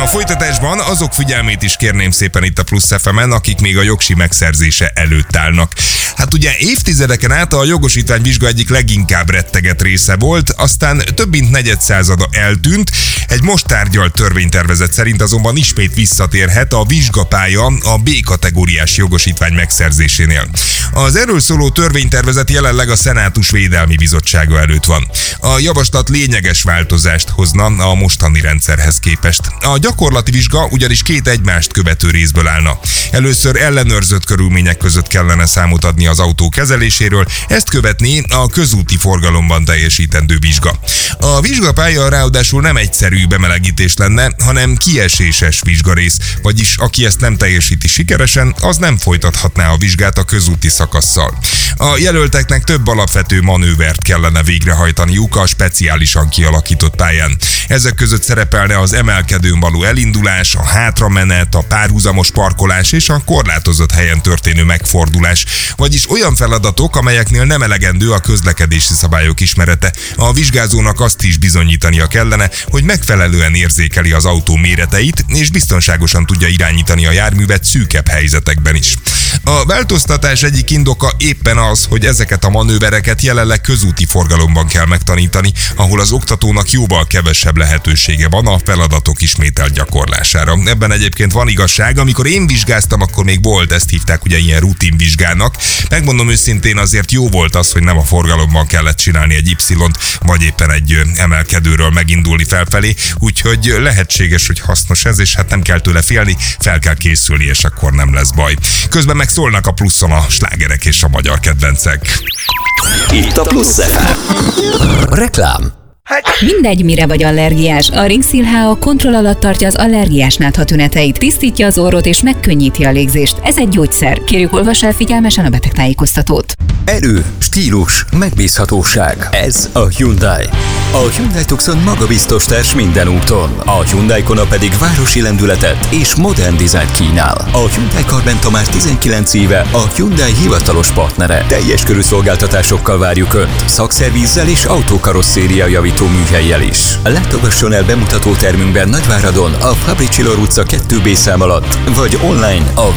A folytatásban azok figyelmét is kérném szépen itt a Plusz FM-en, akik még a jogsi megszerzése előtt állnak. Hát ugye évtizedeken át a jogosítványvizsga egyik leginkább rettegett része volt, aztán több mint negyedszázada eltűnt. Egy most tárgyalt törvénytervezet szerint azonban ismét visszatérhet a vizsgapálya a B-kategóriás jogosítvány megszerzésénél. Az erről szóló törvénytervezet jelenleg a Szenátus Védelmi Bizottsága előtt van. A javaslat lényeges változást hozna a mostani rendszerhez képest. A gyakorlati vizsga ugyanis két egymást követő részből állna. Először ellenőrzött körülmények között kellene számot adni az autó kezeléséről, ezt követné a közúti forgalomban teljesítendő vizsga. A vizsgapálya ráadásul nem egyszerű bemelegítés lenne, hanem kieséses vizsgarész, vagyis aki ezt nem teljesíti sikeresen, az nem folytathatná a vizsgát a közúti szakasszal. A jelölteknek több alapvető manővert kellene végrehajtaniuk a speciálisan kialakított pályán. Ezek között szerepelne az emelkedőn való elindulás, a hátramenet, a párhuzamos parkolás és a korlátozott helyen történő megfordulás, vagyis olyan feladatok, amelyeknél nem elegendő a közlekedési szabályok ismerete. A vizsgázónak azt is bizonyítania kellene, hogy megfelelően érzékeli az autó méreteit, és biztonságosan tudja irányítani a járművet szűkebb helyzetekben is. A változtatás egyik indoka éppen az, hogy ezeket a manővereket jelenleg közúti forgalomban kell megtanítani, ahol az oktatónak jóval kevesebb lehetősége van a feladatok ismételt gyakorlására. Ebben egyébként van igazság, amikor én vizsgáztam, akkor még volt, ezt hívták ugye ilyen rutinvizsgának. Megmondom őszintén, azért jó volt az, hogy nem a forgalomban kellett csinálni egy Y-t, vagy éppen egy emelkedőről megindulni felfelé, úgyhogy lehetséges, hogy hasznos ez, és hát nem kell tőle félni, fel kell készülni, és akkor nem lesz baj. Közben meg szólnak a Pluszon a slágerek és a magyar kedvencek. Itt a Plusz FM. Reklám. Mindegy, mire vagy allergiás, a Ringszil HA kontroll alatt tartja az allergiás nátha tüneteit, tisztítja az orrot és megkönnyíti a légzést. Ez egy gyógyszer. Kérjük, olvass el figyelmesen a betegtájékoztatót. Erő, stílus, megbízhatóság. Ez a Hyundai. A Hyundai Tucson magabiztos társ minden úton. A Hyundai Kona pedig városi lendületet és modern dizájnt kínál. A Hyundai Carventa már 19 éve a Hyundai hivatalos partnere. Teljes körű szolgáltatásokkal várjuk Önt. Szakszervízzel és autókarosszéria javító műhellyel is. Látogasson el bemutató termünkben Nagyváradon, a Fabricilor utca 2B szám alatt, vagy online a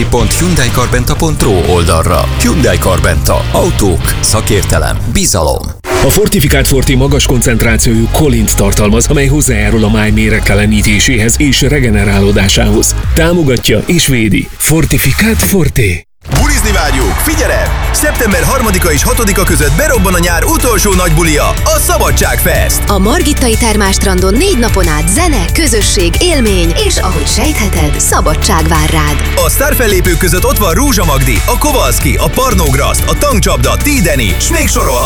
www.hyundaicarventa.ro oldalra. Hyundai Carventa. Autók, szakértelem, bizalom. A Fortifikált Forte magas koncentrációjú kolint tartalmaz, amely hozzájárul a máj méregtelenítéséhez és regenerálódásához. Támogatja és védi. Fortifikált Forte. Bulizni várjuk! Figyelem! Szeptember 3-a és 6-a között berobban a nyár utolsó nagy bulia, a Szabadságfest! A Margittai Termálstrandon 4 napon át zene, közösség, élmény, és ahogy sejtheted, szabadság vár rád. A sztárfellépők között ott van Rózsa Magdi, a Kowalski, a Parnógraszt, a Tankcsapda, T-Deni, s még sorolhatnám.